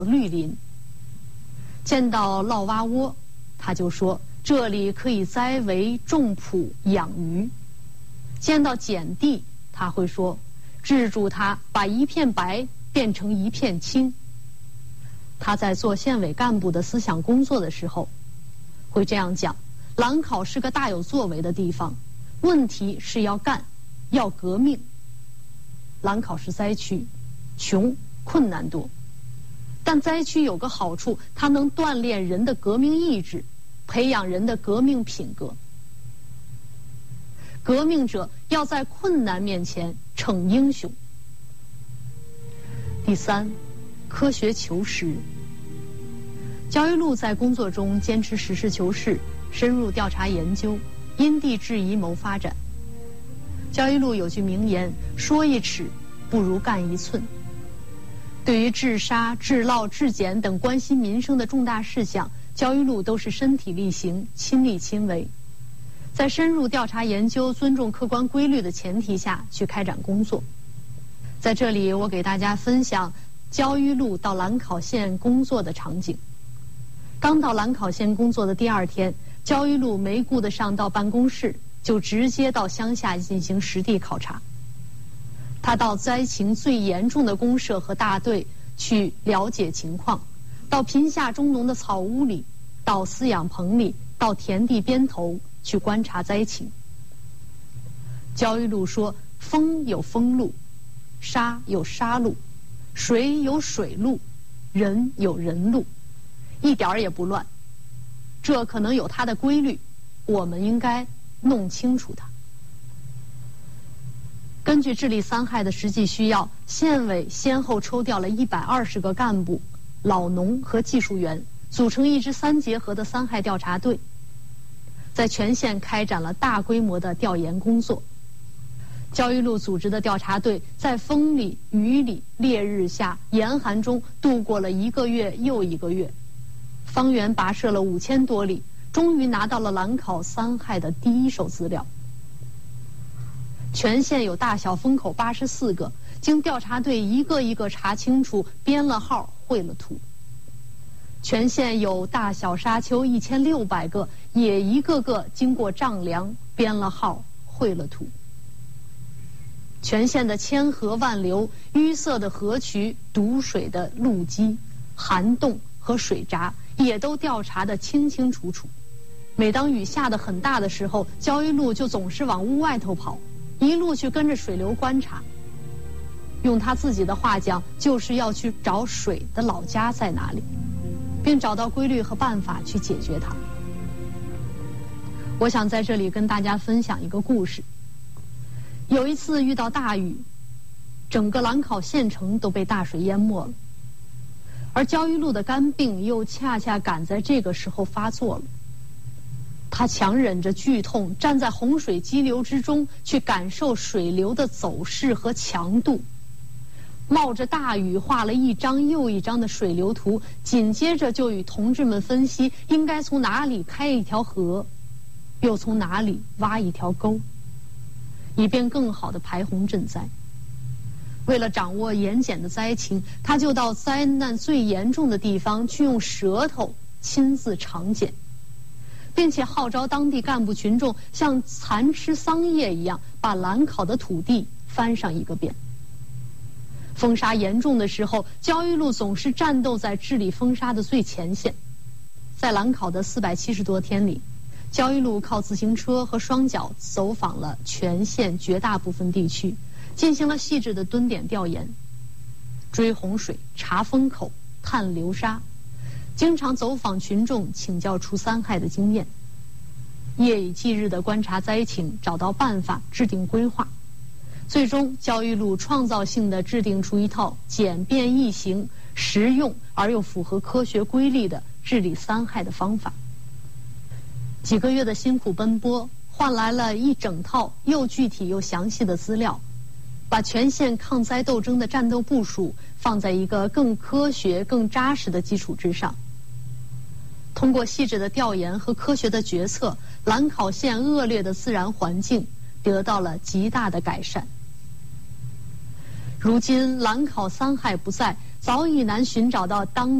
绿林。见到涝蛙窝，他就说这里可以栽为种圃养鱼。见到碱地，他会说制住它，把一片白变成一片青。他在做县委干部的思想工作的时候，会这样讲：兰考是个大有作为的地方，问题是要干，要革命。兰考是灾区，穷困难多，但灾区有个好处，它能锻炼人的革命意志，培养人的革命品格。革命者要在困难面前逞英雄。第三，科学求实。焦裕禄在工作中坚持实事求是，深入调查研究，因地制宜谋发展。焦裕禄有句名言：说一尺不如干一寸。对于治沙、治涝、治碱等关心民生的重大事项，焦裕禄都是身体力行、亲力亲为，在深入调查研究、尊重客观规律的前提下去开展工作。在这里，我给大家分享焦裕禄到兰考县工作的场景。刚到兰考县工作的第二天，焦裕禄没顾得上到办公室，就直接到乡下进行实地考察。他到灾情最严重的公社和大队去了解情况，到贫下中农的草屋里，到饲养棚里，到田地边头去观察灾情。焦裕禄说：风有风路，沙有沙路，水有水路，人有人路，一点儿也不乱。这可能有它的规律，我们应该弄清楚它。根据治理三害的实际需要，县委先后抽调了120个干部、老农和技术员，组成一支3结合的三害调查队，在全县开展了大规模的调研工作。焦裕禄组织的调查队在风里、雨里、烈日下、严寒中度过了1个月又1个月，方圆跋涉了5000多里，终于拿到了兰考三害的第一手资料。全县有大小风口84个，经调查队一个一个查清楚，编了号，绘了图。全县有大小沙丘1600个，也一个个经过丈量，编了号，绘了图。全县的千河万流、淤塞的河渠、堵水的路基、涵洞和水闸也都调查得清清楚楚。每当雨下得很大的时候，焦裕禄就总是往屋外头跑，一路去跟着水流观察。用他自己的话讲，就是要去找水的老家在哪里，并找到规律和办法去解决它。我想在这里跟大家分享一个故事。有一次遇到大雨，整个兰考县城都被大水淹没了，而焦裕禄的肝病又恰恰赶在这个时候发作了。他强忍着剧痛，站在洪水激流之中，去感受水流的走势和强度。冒着大雨画了一张又一张的水流图，紧接着就与同志们分析应该从哪里开一条河，又从哪里挖一条沟，以便更好地排洪赈灾。为了掌握盐碱的灾情，他就到灾难最严重的地方去用舌头亲自尝碱，并且号召当地干部群众像蚕吃桑叶一样，把兰考的土地翻上一个遍。风沙严重的时候，焦裕禄总是战斗在治理风沙的最前线。在兰考的470多天里，焦裕禄靠自行车和双脚走访了全县绝大部分地区，进行了细致的蹲点调研，追洪水、查风口、探流沙，经常走访群众，请教除三害的经验，夜以继日地观察灾情，找到办法，制定规划。最终，焦裕禄创造性地制定出一套简便易行、实用而又符合科学规律的治理三害的方法。几个月的辛苦奔波，换来了一整套又具体又详细的资料，把全县抗灾斗争的战斗部署放在一个更科学、更扎实的基础之上。通过细致的调研和科学的决策，兰考县恶劣的自然环境得到了极大的改善。如今兰考三害不在， 早已难寻找到当